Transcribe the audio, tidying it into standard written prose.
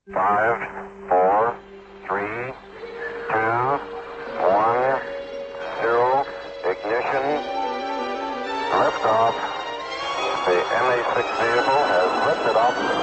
5, 4, 3, 2, 1, 0. Ignition. Liftoff. The MA-6 vehicle has lifted off.